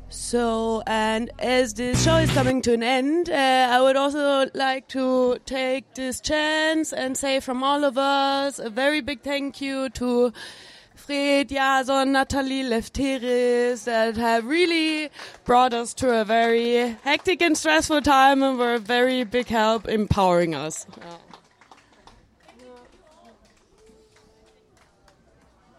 So, and as this show is coming to an end, I would also like to take this chance and say from all of us a very big thank you to Fred, Jason, Natalie, Lefteris that have really brought us to a very hectic and stressful time and were a very big help empowering us.